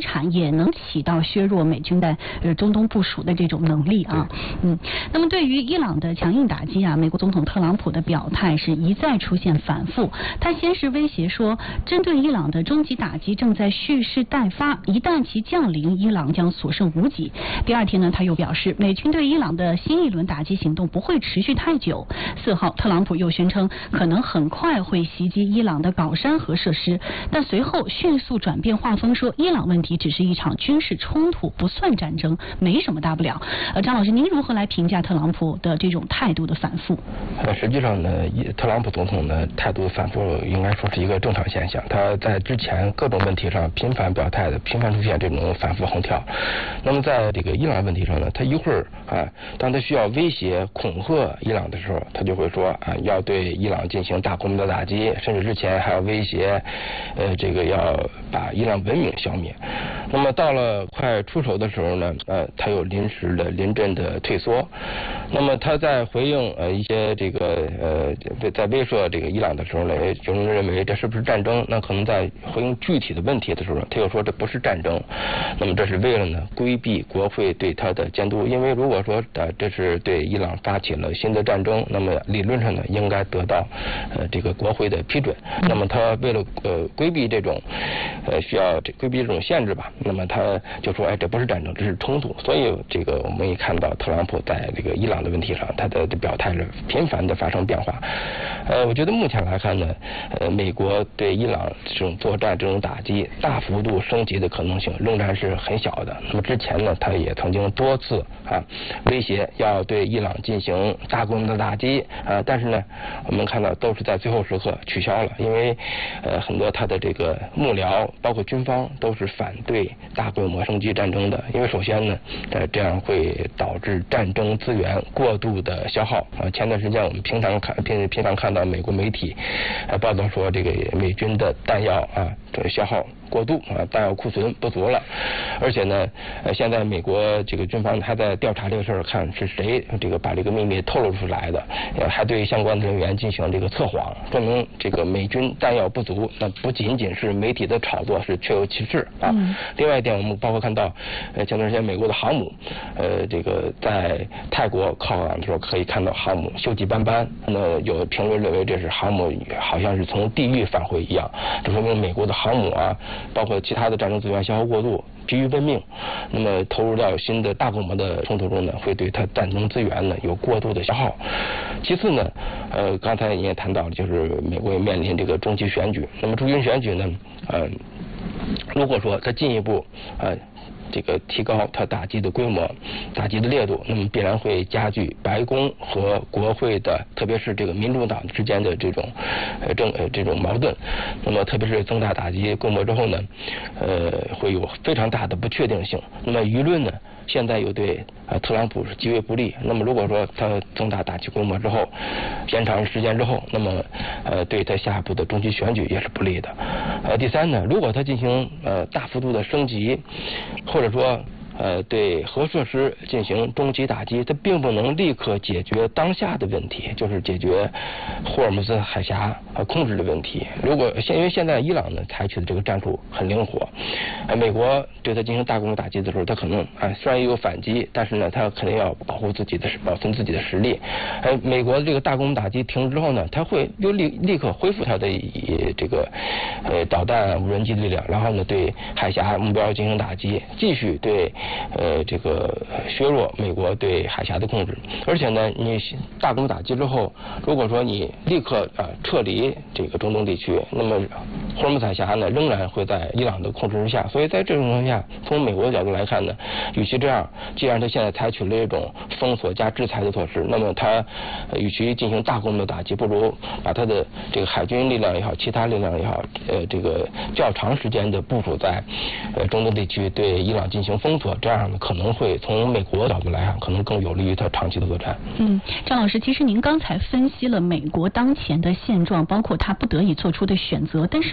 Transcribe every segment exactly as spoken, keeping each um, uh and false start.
产也能起到削弱美军在呃中东部署的这种能力啊。嗯，那么对于伊朗的强硬打击啊，美国总统特朗普的表态是一再出现反复。他先是威胁说，针对伊朗的终极打击正在蓄势待发，一旦其降临，伊朗将所剩无几。第二天呢，他又表示，美军对伊朗的新一轮打击行动不会持续太久。四号，特朗普又宣称可能很快会袭击伊朗的搞山核设施，但随后迅速转变画风，说伊朗问题只是一场军事冲突，不算战争，没什么大不了。呃，张老师，您如何来评价特朗普的这种态度的反复？ 呃，实际上呢，特朗普总统的态度反复应该说是一个正常现象。他在之前各种问题上频繁表态的，频繁出现这种反复横跳。那么在这个伊朗问题上呢，他一会儿啊，当他需要威胁恐吓伊朗的时候，他就会说啊，要对伊朗进行大规模的打击，甚至之前还要威胁，呃，这个要把伊朗文明消灭。那么到了快出手的时候呢，呃，他又临时的临阵的退缩。那么他在回应呃一些这个呃在威慑这个伊朗的时候呢，有人认为这是不是战争？那可能在回应具体的问题的时候，他又说这不是战争。那么这是为了呢规避国会对他的监督，因为如果说呃这是对伊朗发起了新的战争，那么理论上呢应该得到呃这个国会的批准。那么他为了呃规避这种呃需要这规避这种限制吧，那么他就说哎这不是战争，这是冲突。所以这个我们也看到特朗普在这个伊朗的问题上，他的表态是频繁的发生变化。呃，我觉得目前来看呢，呃，美国对伊朗这种作战这种打击大幅度升级的可能性仍然是很小的。那么之前呢，他也曾经多次啊威胁要对伊朗进行大规模的打击啊，但是呢，我们看到都是在最后时刻取消了，因为呃很多他的这个幕僚包括军方都是反对大规模升级战争的，因为首先呢，呃这样会导致战争资源过度的消耗啊。前段时间我们平常看平平常看到美国媒体呃报道说，这个美军的弹药啊这个消耗过度啊，弹药库存不足了。而且呢，呃，现在美国这个军方还在调查这个事儿，看是谁这个把这个秘密透露出来的，呃，还对相关的人员进行这个测谎，说明这个美军弹药不足，那不仅仅是媒体的炒作，是确有其事啊。嗯、另外一点，我们包括看到，呃，前段时间美国的航母，呃，这个在泰国靠港的时候，可以看到航母锈迹斑斑，那有评论认为这是航母好像是从地狱返回一样，这说明美国的航母啊，包括其他的战争资源消耗过度，疲于奔命，那么投入到新的大规模的冲突中呢，会对它战争资源呢有过度的消耗。其次呢，呃，刚才你也谈到了，就是美国也面临这个中期选举，那么中期选举呢，呃，如果说它进一步呃。这个提高它打击的规模、打击的烈度，那么必然会加剧白宫和国会的，特别是这个民主党之间的这种呃政呃这种矛盾。那么特别是增大打击规模之后呢，呃会有非常大的不确定性。那么舆论呢，现在又对呃特朗普是极为不利。那么如果说他增大打击规模之后，延长时间之后，那么呃对他下一步的中期选举也是不利的。呃第三呢，如果他进行呃大幅度的升级，或者说呃，对核设施进行中期打击，它并不能立刻解决当下的问题，就是解决霍尔木兹海峡呃控制的问题。如果现因为现在伊朗呢采取的这个战术很灵活，呃，美国对它进行大规模打击的时候，它可能啊、呃、虽然也有反击，但是呢，它肯定要保护自己的保存自己的实力。呃，美国的这个大规模打击停止之后呢，它会又立立刻恢复它的以这个呃导弹无人机的力量，然后呢对海峡目标进行打击，继续对。呃，这个削弱美国对海峡的控制，而且呢，你大规模打击之后，如果说你立刻啊、呃、撤离这个中东地区，那么霍尔木兹海峡呢仍然会在伊朗的控制之下。所以在这种情况下，从美国的角度来看呢，与其这样，既然他现在采取了这种封锁加制裁的措施，那么他、呃、与其进行大规模的打击，不如把他的这个海军力量也好，其他力量也好，呃，这个较长时间的部署在呃中东地区，对伊朗进行封锁。这样呢，可能会从美国角度来看，可能更有利于它长期的作战。 嗯，张老师，其实您刚才分析了美国当前的现状，包括他不得已做出的选择，但是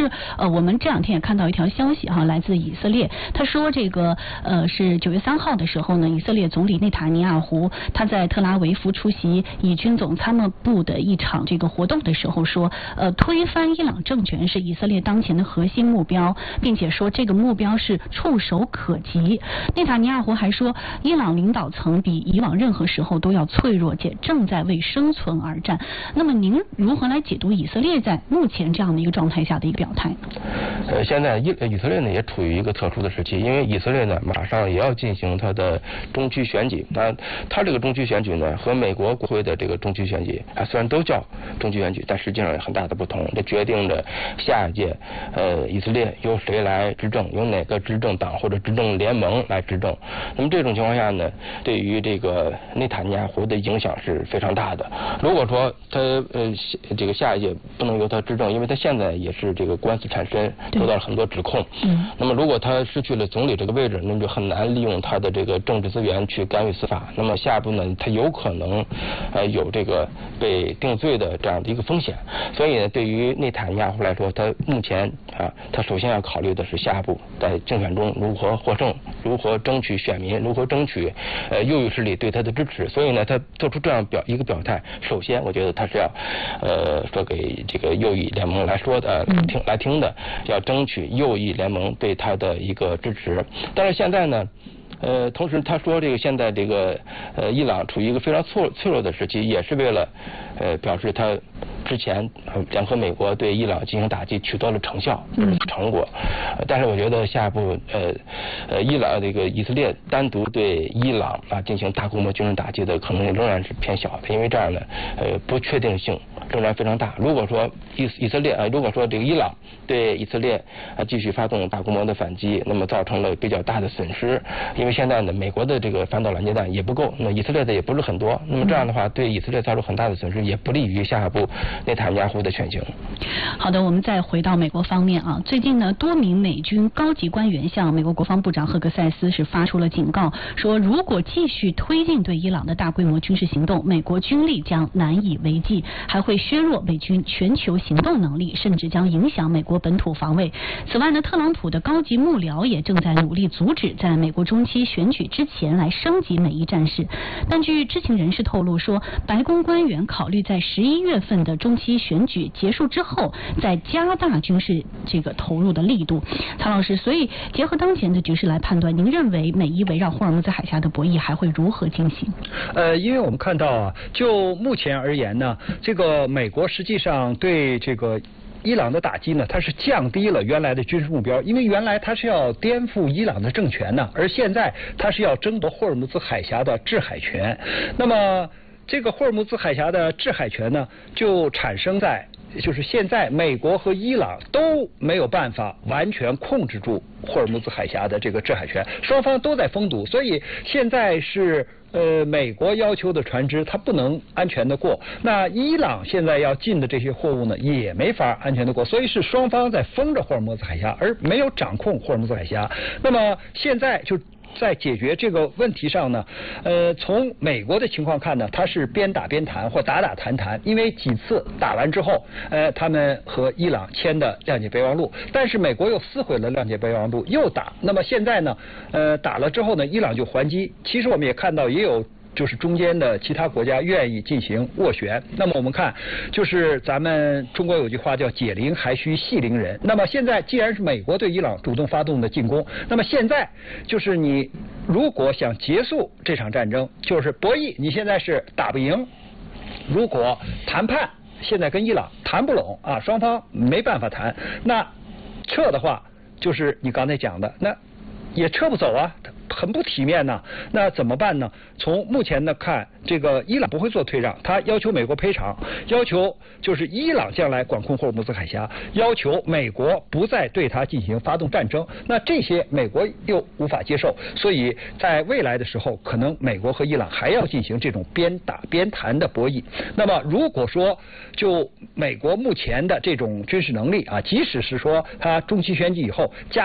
呃，我们这两天也看到一条消息哈，来自以色列，他说这个呃是九月三号的时候呢，以色列总理内塔尼亚胡他在特拉维夫出席以军总参谋部的一场这个活动的时候说，呃，推翻伊朗政权是以色列当前的核心目标，并且说这个目标是触手可及。内塔尼亚胡还说，伊朗领导层比以往任何时候都要脆弱，且正在为生存而战。那么您如何来解读以色列在目前这样的一个状态下的一个表态呢？ 呃，现在以以色列呢也处于一个特殊的时期，因为以色列呢马上也要进行它的中区选举。那它这个中区选举呢和美国国会的这个中区选举啊，虽然都叫中区选举，但实际上有很大的不同。这决定着下一届呃以色列由谁来执政，由哪个执政党或者执政联盟来执政。那么这种情况下呢，对于这个内塔尼亚胡的影响是非常大的。如果说他呃这个下一届不能由他执政，因为他现在也是这个官司缠身，受到了很多指控。嗯。那么如果他失去了总理这个位置，那么就很难利用他的这个政治资源去干预司法。那么下一步呢，他有可能呃有这个被定罪的这样的一个风险。所以呢，对于内塔尼亚胡来说，他目前啊，他首先要考虑的是下一步在竞选中如何获胜，如何争取选民，如何争取呃右翼势力对他的支持。所以呢，他做出这样表一个表态，首先我觉得他是要呃说给这个右翼联盟来说的听来听的，要争取右翼联盟对他的一个支持。但是现在呢，呃，同时他说这个现在这个呃伊朗处于一个非常脆脆弱的时期，也是为了呃表示他之前联合美国对伊朗进行打击取得了成效，嗯，成果。呃、但是我觉得下一步呃呃伊朗这个以色列单独对伊朗啊进行大规模军事打击的可能性仍然是偏小的，因为这样呢呃不确定性仍然非常大。如果说以以色列啊、呃，如果说这个伊朗对以色列啊继续发动大规模的反击，那么造成了比较大的损失，因为现在呢美国的这个反导拦截弹也不够，那以色列的也不是很多，那么这样的话对以色列造成很大的损失，也不利于下一步内塔尼亚胡的选情。 好的，我们再回到美国方面啊，最近呢多名美军高级官员向美国国防部长赫格塞斯是发出了警告，说如果继续推进对伊朗的大规模军事行动，美国军力将难以为继，还会削弱美军全球行动能力，甚至将影响美国本土防卫。此外呢，特朗普的高级幕僚也正在努力阻止在美国中期选举之前来升级美伊战事。但据知情人士透露说，白宫官员考虑在十一月份的中期选举结束之后，再加大军事这个投入的力度。曹老师，所以结合当前的局势来判断，您认为美伊围绕霍尔木兹海峡的博弈还会如何进行？ 呃，因为我们看到啊，就目前而言呢，这个美国实际上对这个伊朗的打击呢，它是降低了原来的军事目标，因为原来它是要颠覆伊朗的政权呢，而现在它是要争夺霍尔木兹海峡的制海权。那么这个霍尔木兹海峡的制海权呢，就产生在就是现在美国和伊朗都没有办法完全控制住霍尔木兹海峡的这个制海权，双方都在封堵，所以现在是呃美国要求的船只它不能安全的过，那伊朗现在要进的这些货物呢也没法安全的过，所以是双方在封着霍尔木兹海峡，而没有掌控霍尔木兹海峡。那么现在就在解决这个问题上呢，呃，从美国的情况看呢，它是边打边谈或打打谈谈，因为几次打完之后，呃，他们和伊朗签的谅解备忘录，但是美国又撕毁了谅解备忘录，又打。那么现在呢，呃，打了之后呢，伊朗就还击。其实我们也看到也有就是中间的其他国家愿意进行斡旋。那么我们看，就是咱们中国有句话叫解铃还须系铃人。那么现在既然是美国对伊朗主动发动的进攻，那么现在就是你如果想结束这场战争，就是博弈，你现在是打不赢，如果谈判现在跟伊朗谈不拢啊，双方没办法谈，那撤的话就是你刚才讲的，那也撤不走啊，很不体面呐。那怎么办呢？从目前的看，这个伊朗不会做退让，他要求美国赔偿，要求就是伊朗将来管控霍尔木兹海峡，要求美国不再对他进行发动战争。那这些美国又无法接受，所以在未来的时候，可能美国和伊朗还要进行这种边打边谈的博弈。那么如果说就美国目前的这种军事能力啊，即使是说他中期选举以后加大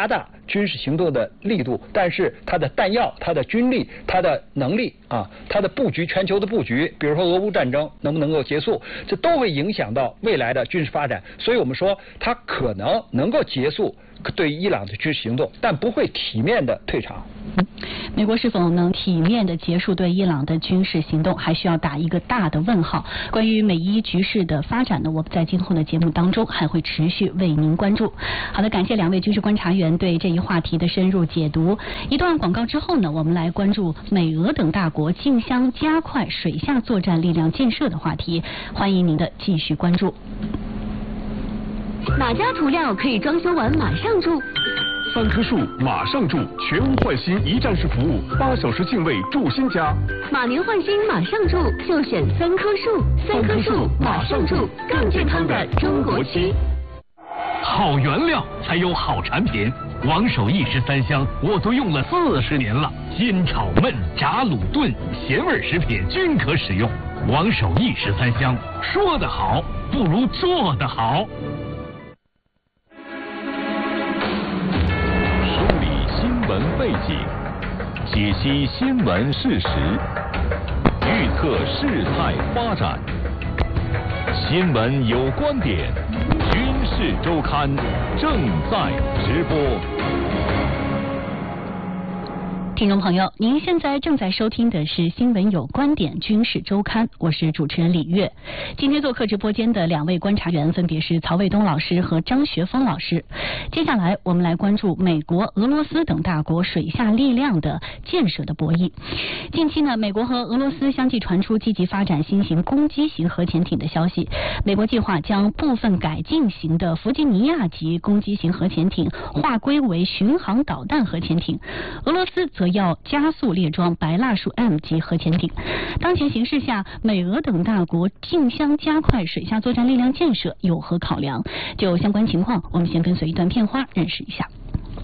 军事行动的力度，但是它的弹药、它的军力、它的能力啊，它的布局、全球的布局，比如说俄乌战争能不能够结束，这都会影响到未来的军事发展。所以我们说，它可能能够结束对伊朗的军事行动，但不会体面的退场。 嗯，美国是否能体面的结束对伊朗的军事行动，还需要打一个大的问号。关于美伊局势的发展呢，我们在今后的节目当中还会持续为您关注。好的，感谢两位军事观察员对这一话题的深入解读。一段广告之后呢，我们来关注美俄等大国竞相加快水下作战力量建设的话题，欢迎您的继续关注。 哪家涂料可以装修完马上住？ 三棵树马上住，全屋换新一站式服务，八小时净位住新家。 马年换新马上住，就选三棵树。三棵树马上住，更健康的中国区。 好原料才有好产品，王守义十三香我都用了四十年了，煎炒焖炸卤炖咸味食品均可使用。王守义十三香，说得好不如做得好。 新闻背景，解析新闻事实，预测事态发展。新闻有观点，军事周刊正在直播。 听众朋友，您现在正在收听的是《新闻有观点·军事周刊》，我是主持人李月。今天做客直播间的两位观察员分别是曹卫东老师和张学峰老师。接下来我们来关注美国、俄罗斯等大国水下力量的建设的博弈。近期呢，美国和俄罗斯相继传出积极发展新型攻击型核潜艇的消息。美国计划将部分改进型的弗吉尼亚级攻击型核潜艇划归为巡航导弹核潜艇，俄罗斯则要加速列装白蜡树 M 级核潜艇。当前形势下，美俄等大国竞相加快水下作战力量建设有何考量？就相关情况，我们先跟随一段片花认识一下。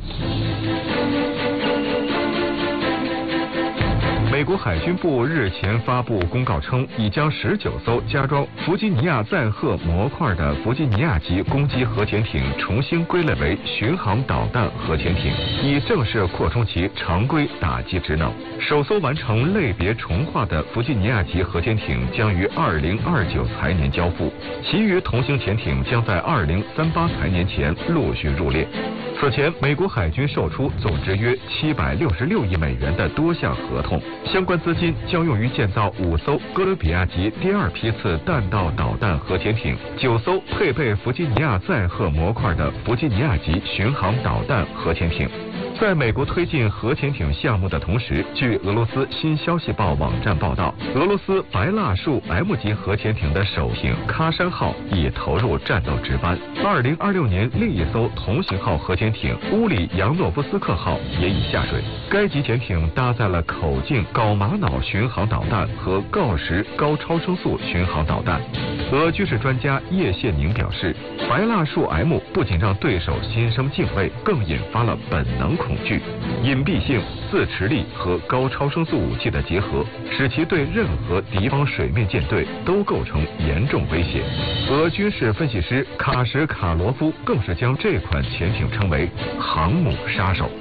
美国海军部日前发布公告称，已将十九艘加装弗吉尼亚载荷模块的弗吉尼亚级攻击核潜艇重新归类为巡航导弹核潜艇，以正式扩充其常规打击职能。首艘完成类别重划的弗吉尼亚级核潜艇将于二零二九财年交付，其余同型潜艇将在二零三八财年前陆续入列。此前，美国海军售出总值约七百六十六亿美元的多项合同，相关资金将用于建造五艘哥伦比亚级第二批次弹道导弹核潜艇，九艘配备弗吉尼亚载荷模块的弗吉尼亚级巡航导弹核潜艇。在美国推进核潜艇项目的同时，据俄罗斯新消息报网站报道，俄罗斯白蜡树 M 级核潜艇的首艇喀山号已投入战斗值班。二零二六年，另一艘同型号核潜艇乌里扬诺夫斯克号也已下水。该级潜艇搭载了口径睾玛瑙巡航导弹和锆石高超声速巡航导弹。俄军事专家叶谢宁表示，白蜡树 M 不仅让对手心生敬畏，更引发了本能恐惧。隐蔽性、自持力和高超声速武器的结合，使其对任何敌方水面舰队都构成严重威胁。俄军事分析师卡什卡罗夫更是将这款潜艇称为航母杀手。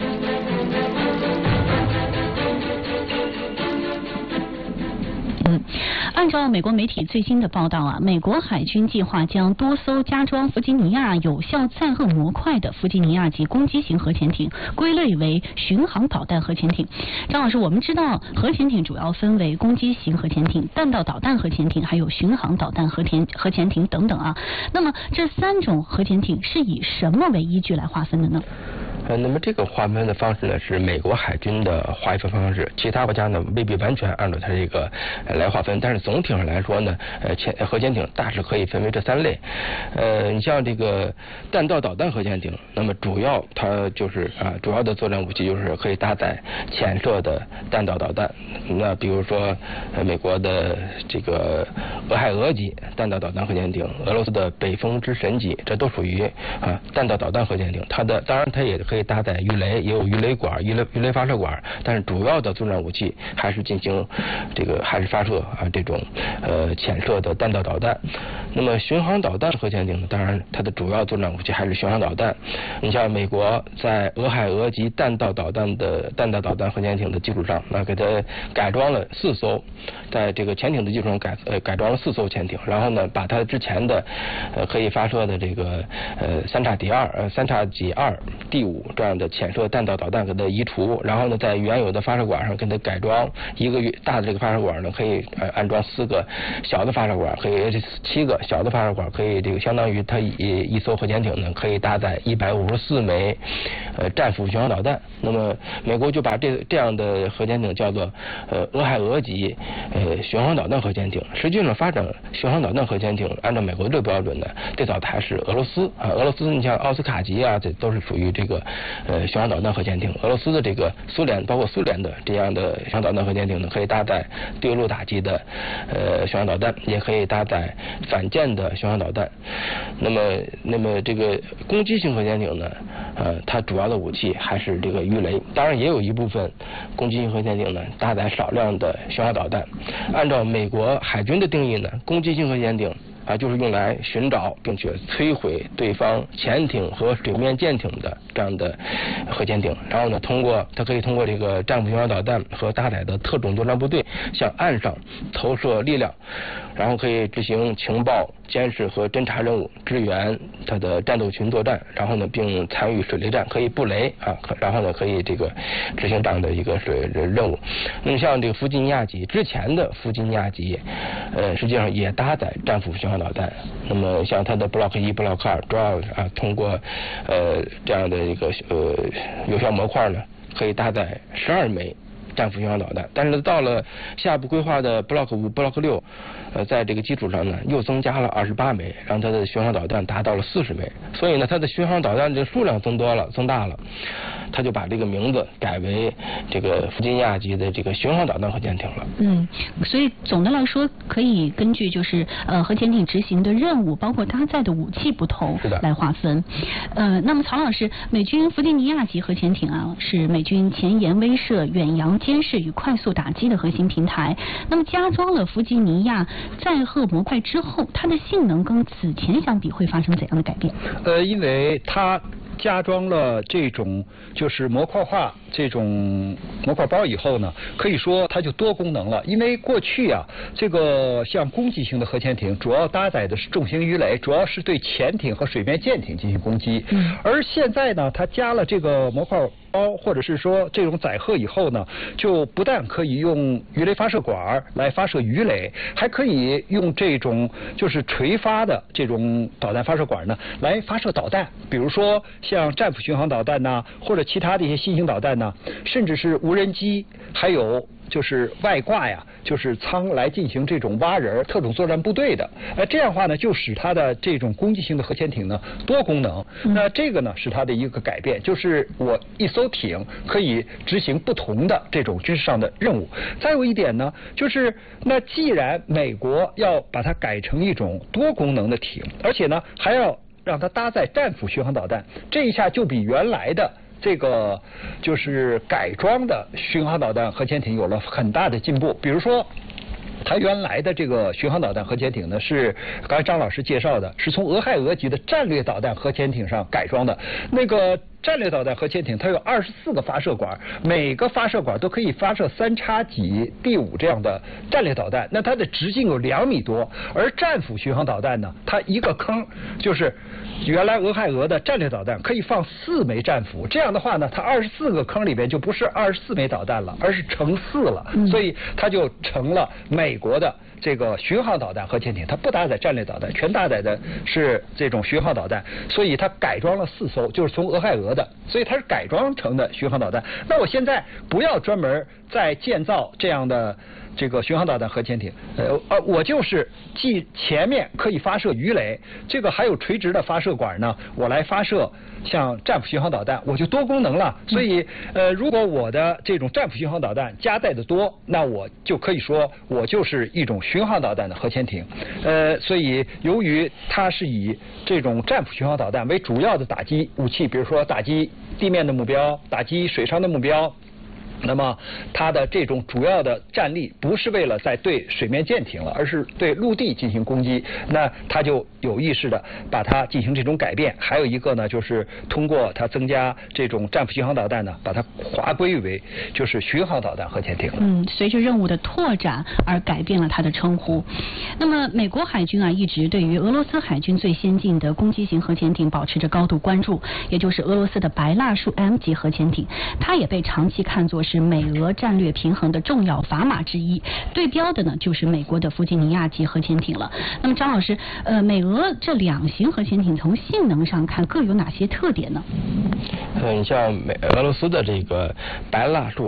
嗯，按照美国媒体最新的报道啊，美国海军计划将多艘加装弗吉尼亚有效载荷模块的弗吉尼亚级攻击型核潜艇归类为巡航导弹核潜艇。张老师，我们知道核潜艇主要分为攻击型核潜艇、弹道导弹核潜艇，还有巡航导弹核潜核潜艇等等啊。那么这三种核潜艇是以什么为依据来划分的呢？ 呃，那么这个划分的方式呢，是美国海军的划分方式，其他国家呢未必完全按照它这个呃来划分，但是总体上来说呢，呃潜核潜艇大致可以分为这三类。呃，你像这个弹道导弹核潜艇，那么主要它就是啊主要的作战武器就是可以搭载潜射的弹道导弹， 那比如说呃美国的这个俄亥俄级弹道导弹核潜艇，俄罗斯的北风之神级，这都属于啊弹道导弹核潜艇。它的当然它也可以搭载鱼雷，也有鱼雷管、鱼雷鱼雷发射管，但是主要的作战武器还是进行这个还是发射啊这种呃潜射的弹道导弹。那么巡航导弹核潜艇呢，当然它的主要作战武器还是巡航导弹。你像美国在俄亥俄级弹道导弹的弹道导弹核潜艇的基础上，那给它改装了四艘，在这个潜艇的基础上改呃改装了四艘潜艇，然后呢把它之前的呃可以发射的这个呃三叉戟二呃三叉戟二 D 五这样的潜射弹道导弹给它移除，然后呢在原有的发射管上给它改装一个大的这个发射管呢可以呃安装四个小的发射管，可以七个小的发射管，可以这个相当于它一一艘核潜艇呢可以搭载一百五十四枚呃战斧巡航导弹。那么美国就把这这样的核潜艇叫做呃俄亥俄级呃巡航导弹核潜艇。实际上发展巡航导弹核潜艇按照美国这个标准呢，最早的还是俄罗斯啊，俄罗斯你像奥斯卡级啊，这都是属于这个呃巡航导弹核潜艇。俄罗斯的这个苏联包括苏联的这样的巡航导弹核潜艇呢，可以搭载对陆打击的呃巡航导弹，也可以搭载反舰的巡航导弹。那么那么这个攻击性核潜艇呢，呃它主要的武器还是这个鱼雷，当然也有一部分攻击性核潜艇呢搭载少量的巡航导弹。按照美国海军的定义呢，攻击性核潜艇啊，就是用来寻找并且摧毁对方潜艇和水面舰艇的这样的核潜艇。然后呢，通过它可以通过这个战斧巡航导弹和搭载的特种作战部队向岸上投射力量，然后可以执行情报、监视和侦察任务，支援它的战斗群作战，然后呢，并参与水雷战，可以布雷啊，然后呢，可以这个执行这样的一个水任务。那么像这个弗吉尼亚级之前的弗吉尼亚级，呃，实际上也搭载战斧巡航导弹。那么像它的 Block 一、Block 二主要啊通过呃这样的一个呃有效模块呢，可以搭载十二枚战斧巡航导弹。但是到了下一步规划的 Block 五、Block 六，呃，在这个基础上呢，又增加了二十八枚，让它的巡航导弹达到了四十枚。所以呢，它的巡航导弹的数量增多了，增大了。他就把这个名字改为这个弗吉尼亚级的这个巡航导弹核潜艇了。 嗯，所以总的来说，可以根据就是呃核潜艇执行的任务，包括搭载的武器不同来划分。呃，那么曹老师，美军弗吉尼亚级核潜艇啊，是美军前沿威慑、远洋监视与快速打击的核心平台。那么加装了弗吉尼亚载荷模块之后，它的性能跟此前相比会发生怎样的改变？ 呃，因为它加装了这种就是模块化这种模块包以后呢，可以说它就多功能了。因为过去啊，这个像攻击性的核潜艇主要搭载的是重型鱼雷，主要是对潜艇和水面舰艇进行攻击。嗯，而现在呢，它加了这个模块包或者是说这种载荷以后呢，就不但可以用鱼雷发射管来发射鱼雷，还可以用这种就是垂发的这种导弹发射管呢来发射导弹，比如说像战斧巡航导弹呐，或者其他的一些新型导弹呐，甚至是无人机，还有就是外挂呀，就是舱来进行这种挖人特种作战部队的。呃，这样的话呢，就使它的这种攻击性的核潜艇呢多功能。那这个呢是它的一个改变，就是我一艘艇可以执行不同的这种军事上的任务。再有一点呢，就是那既然美国要把它改成一种多功能的艇，而且呢还要让它搭载战斧巡航导弹，这一下就比原来的这个就是改装的巡航导弹核潜艇有了很大的进步。比如说它原来的这个巡航导弹核潜艇呢，是刚才张老师介绍的，是从俄亥俄级的战略导弹核潜艇上改装的。那个战略导弹核潜艇它有二十四个发射管，每个发射管都可以发射三叉戟 D 五这样的战略导弹，那它的直径有两米多。而战斧巡航导弹呢，它一个坑就是原来俄亥俄的战略导弹可以放四枚战斧，这样的话呢，它二十四个坑里边就不是二十四枚导弹了，而是乘四了，所以它就成了美国的这个巡航导弹核潜艇，它不搭载战略导弹，全搭载的是这种巡航导弹，所以它改装了四艘，就是从俄亥俄的，所以它是改装成的巡航导弹。那我现在不要专门再建造这样的这个巡航导弹核潜艇，呃呃，我就是既前面可以发射鱼雷，这个还有垂直的发射管呢，我来发射像战斧巡航导弹，我就多功能了。所以呃，如果我的这种战斧巡航导弹加载的多，那我就可以说我就是一种巡航导弹的核潜艇。呃，所以由于它是以这种战斧巡航导弹为主要的打击武器，比如说打击地面的目标，打击水上的目标。那么它的这种主要的战力不是为了在对水面舰艇了，而是对陆地进行攻击。那它就有意识的把它进行这种改变。还有一个呢，就是通过它增加这种战斧巡航导弹呢，把它划归为就是巡航导弹核潜艇。 嗯，随着任务的拓展而改变了它的称呼。那么美国海军啊，一直对于俄罗斯海军最先进的攻击型核潜艇保持着高度关注，也就是俄罗斯的白蜡树 M 级核潜艇，它也被长期看作是美俄战略平衡的重要砝码之一，对标的呢就是美国的弗吉尼亚级核潜艇了。那么张老师，呃，美俄这两型核潜艇从性能上看各有哪些特点呢？ 嗯，你像美俄罗斯的这个白蜡树